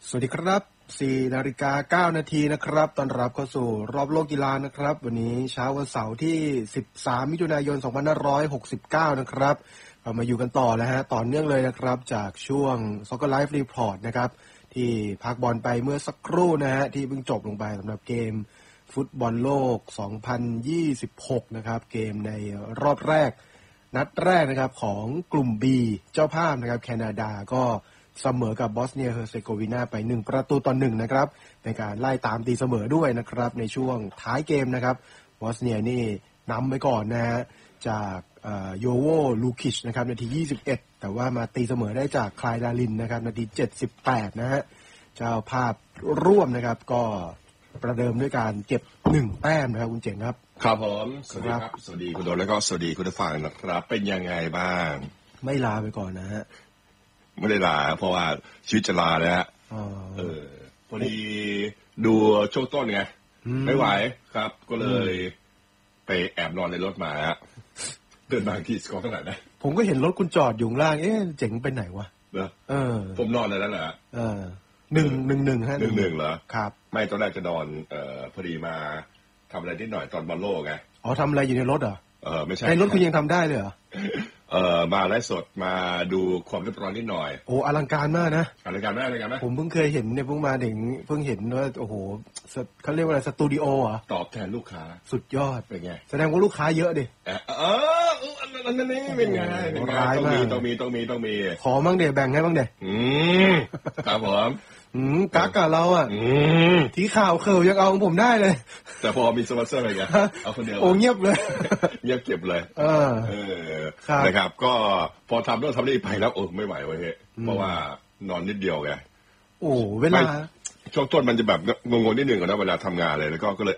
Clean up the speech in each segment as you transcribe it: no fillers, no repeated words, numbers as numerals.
สวัสดีครับ4:09 น.นะครับต้อนรับเข้าสู่รอบโลกกีฬานะครับวันนี้เช้าวันเสาร์ที่13มิถุนายน2569นะครับเรามาอยู่กันต่อแล้วฮะต่อเนื่องเลยนะครับจากช่วง Soccer Live Report นะครับที่พักบอลไปเมื่อสักครู่นะฮะที่เพิ่งจบลงไปสำหรับเกมฟุตบอลโลก2026นะครับเกมในรอบแรกนัดแรกนะครับของกลุ่ม B เจ้าภาพนะครับแคนาดาก็เสมอกับบอสเนียเฮอร์เซโกวีนาไป1-1นะครับในการไล่ตามตีเสมอด้วยนะครับในช่วงท้ายเกมนะครับบอสเนียนี่นำไปก่อนนะฮะจากโยโวลูคิชนะครับนาที21แต่ว่ามาตีเสมอได้จากคลายดาลินนะครับนาที78นะฮะเจ้าภาพร่วมนะครับก็ประเดิมด้วยการเก็บ1แต้มนะครับคุณเจ๋งครับครับผมสวัสดีครับสวัสดีคุณโดนแล้วก็สวัสดีคุณผู้ฟังนะครับเป็นยังไงบ้างไม่ลาไปก่อนนะฮะไม่ได้ลาเพราะว่าชีวิตจะลาแล้วฮะพอดีดูช่วงต้นไงไม่ไหวครับก็เลยไปแอบนอนในรถมาเดินทางที่สกอตแลนด์นะผมก็เห็นรถคุณจอดอยู่ล่างเจ๋งไปไหนวะผมนอนในนั้นแหละ 1-1ฮะ 1-1เหรอครับไม่ตอนแรกจะนอนพอดีมาทำอะไรนิดหน่อยตอนบอลโลกไงอ๋อทำอะไรอยู่ในรถเหรอไม่ใช่ในรถคุณยังทำได้เลยเหรอมาไลฟ์สดมาดูความเรียบร้อยนิดหน่อยโอ้อลังการมากนะอลังการมากเลยผมเพิ่งเคยเห็นเนี่ยเพิ่งมาถึงเพิ่งเห็นว่าโอ้โหเขาเรียกว่าอะไรสตูดิโอเหรอตอบแทนลูกค้าสุดยอดเป็นไงแสดงว่าลูกค้าเยอะดิอันนี้เป็นไงต้องมีขอบ้างเดี๋ยวแบ่งให้บ้างเดี๋ยวครับผมกักกับเราที่ข่าวเคยยังเอาของผมได้เลยแต่พอมีสปอนเซอร์อะไรกันเอาคนเดียวโอ้เงียบเลยเงียบเก็บเลยนะครับก็พอทำเรื่องทำนี่ไปแล้วไม่ไหวเว้ยเพราะว่านอนนิดเดียวไงโอ้เวลาช่วงต้นมันจะแบบงงๆนิดนึงก่อนนะเวลาทำงานเลยแล้วก็เลย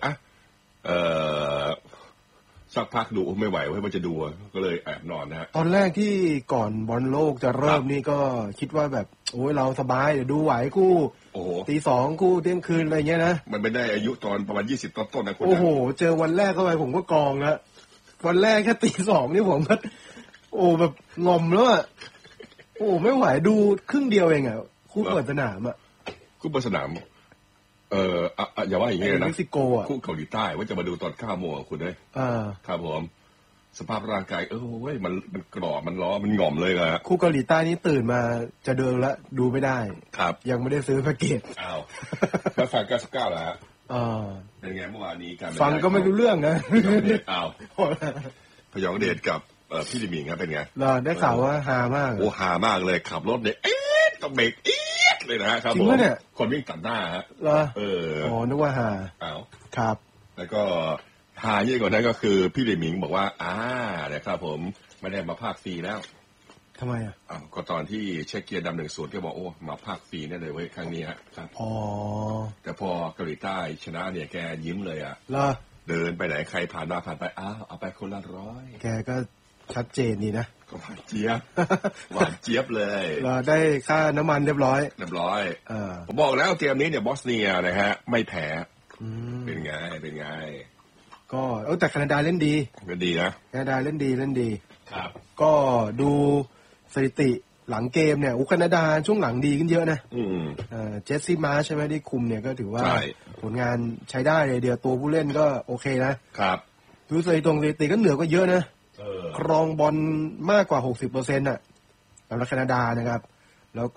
สักพักดูไม่ไหวว่าจะดูก็เลยแอบนอนนะฮะตอนแรกที่ก่อนบอลโลกจะเริ่มนี่ก็คิดว่าแบบโอ้ยเราสบายเดี๋ยวดูไหวคู่ตีสองคู่เที่ยงคืนอะไรเงี้ยนะมันไม่ได้อายุตอนประมาณ20ต้นนะคุณโอ้โหเจอวันแรกเข้าไปผมก็กองแล้ววันแรกแค่ตีสองนี่ผมก็โอ้แบบงอมแล้วอ่ะโอ้ไม่ไหวดูครึ่งเดียวเองอ่ะคู่เปิดสนามอ่ะคู่เปิดสนามอย่าว่าอย่างนี้นะเม็กซิโกอ่ะคู่เกาหลีใต้ว่าจะมาดูตอน9 โมงคุณได้ครับผมสภาพร่างกายเว้ยมันกรอบมันร้อนมันหง่อมเลยนะคู่เกาหลีใต้นี่ตื่นมาจะเดินแล้วดูไม่ได้ครับยังไม่ได้ซื้อแพ็กเกจอ้าวแล้วฟัง99แล้วเป็นไงเมื่อวานนี้การฟังก็ไม่รู้เรื่องนะอ้าวพยองเดชกับพี่ดิมิงครับเป็นไงได้ข่าวว่าฮามากโอ้ฮามากเลยขับรถเนี่ยต้องเบรกเลยนะครับผมคนวิ่งตัดหน้าฮะอ๋อนึกว่าฮาอ้าวครับแล้วก็ฮายิ่งกว่านั้นก็คือพี่ดิมิงบอกว่านะครับผมไม่ได้มาภาคฟรีแล้วทำไมก็ตอนที่เช็คเกียร์ดำ1-0ก็บอกโอ้มาภาคฟรีแน่เลยเว้ยครั้งนี้ครับแต่พอเกาหลีใต้ชนะเนี่ยแกยิ้มเลยเดินไปไหนใครผ่านมาผ่านไปเอาไปคนละ100 แกก็ชัดเจนนี่นะก็หวานเจี๊ยบหวานเจี๊ยบเลยเราได้ค่าน้ำมันเรียบร้อยผมบอกแล้วเกมนี้เนี่ยบอสเนียนะฮะไม่แพ้เป็นไงก็แต่แคนาดาเล่นดีนะแคนาดาเล่นดีครับก็ดูสถิติหลังเกมเนี่ยแคนาดาช่วงหลังดีขึ้นเยอะนะเจสซี่มาใช่ไหมที่คุมเนี่ยก็ถือว่าผลงานใช้ได้เลยเดียวตัวผู้เล่นก็โอเคนะครับดูสถิติก็เหนือก็เยอะนะครองบอลมากกว่า 60% น่ะสำหรับแคนาดานะครับ